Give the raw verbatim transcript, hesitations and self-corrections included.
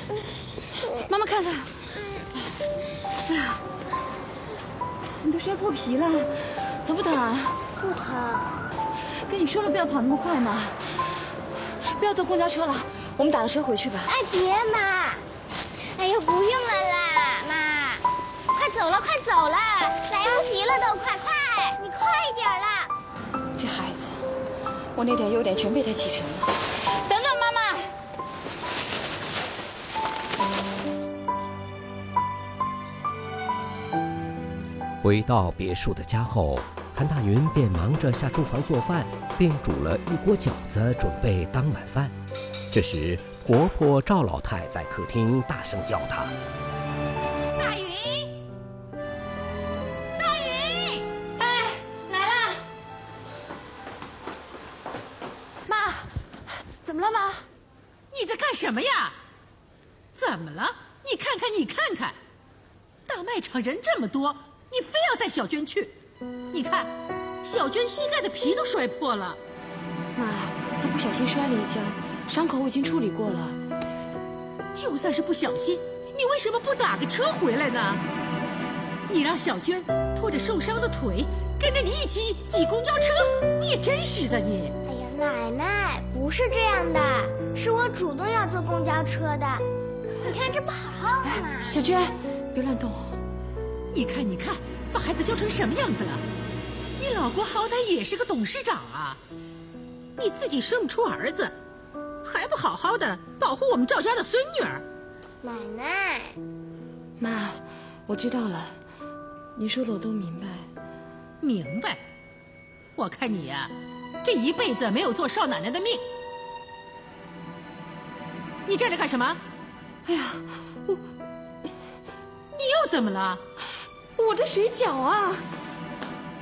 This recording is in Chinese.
妈妈看看，哎呀，你都摔破皮了，疼不疼啊？ 不疼。 跟你说了不要跑那么快嘛，不要坐公交车了，我们打个车回去吧。 哎，别妈！哎呦，不用了啦，妈，快走了，快走了，来不及了都，快快，你快一点啦！ 这孩子，我那点优点全被他继承了。等等，妈妈。 回到别墅的家后，韩大云便忙着下厨房做饭，并煮了一锅饺子，准备当晚饭。这时，婆婆赵老太在客厅大声叫她：“ 大云，大云， 哎，来了。妈，怎么了，妈？ 你在干什么呀？怎么了？你看看，你看看，大卖场人这么多，你非要带小娟去？你看，小娟膝盖的皮都摔破了。 妈，她不小心摔了一跤，伤口我已经处理过了。 就算是不小心，你为什么不打个车回来呢？你让小娟拖着受伤的腿跟着你一起挤公交车，你也真是的你！ 哎呀，奶奶，不是这样的，是我主动要坐公交车的。你看这不好好的吗？ 小娟，别乱动。 你看，你看，把孩子教成什么样子了？你老公好歹也是个董事长啊，你自己生不出儿子，还不好好的保护我们赵家的孙女儿？ 奶奶， 妈，我知道了，你说的我都明白。 明白？我看你呀、啊，这一辈子没有做少奶奶的命。你站着干什么？ 哎呀，我你又怎么了？ 我的水饺啊！